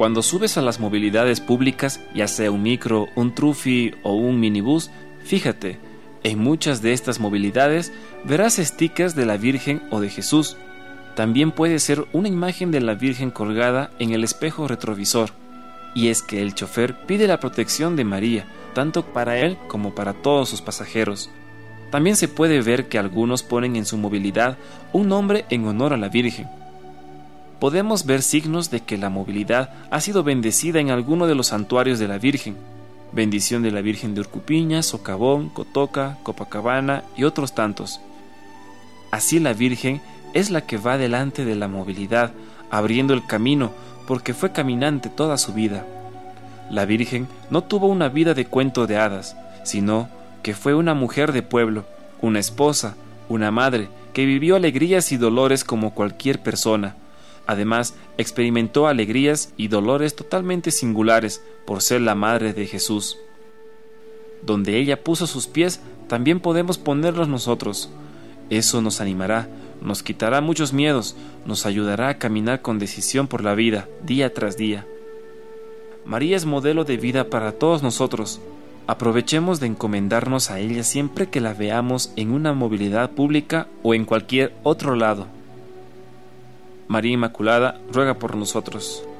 Cuando subes a las movilidades públicas, ya sea un micro, un trufi o un minibús, fíjate, en muchas de estas movilidades verás stickers de la Virgen o de Jesús. También puede ser una imagen de la Virgen colgada en el espejo retrovisor. Y es que el chofer pide la protección de María, tanto para él como para todos sus pasajeros. También se puede ver que algunos ponen en su movilidad un nombre en honor a la Virgen. Podemos ver signos de que la movilidad ha sido bendecida en alguno de los santuarios de la Virgen. Bendición de la Virgen de Urcupiña, Socavón, Cotoca, Copacabana y otros tantos. Así la Virgen es la que va delante de la movilidad, abriendo el camino, porque fue caminante toda su vida. La Virgen no tuvo una vida de cuento de hadas, sino que fue una mujer de pueblo, una esposa, una madre, que vivió alegrías y dolores como cualquier persona. Además, experimentó alegrías y dolores totalmente singulares por ser la madre de Jesús. Donde ella puso sus pies, también podemos ponerlos nosotros. Eso nos animará, nos quitará muchos miedos, nos ayudará a caminar con decisión por la vida, día tras día. María es modelo de vida para todos nosotros. Aprovechemos de encomendarnos a ella siempre que la veamos en una movilidad pública o en cualquier otro lado. María Inmaculada, ruega por nosotros.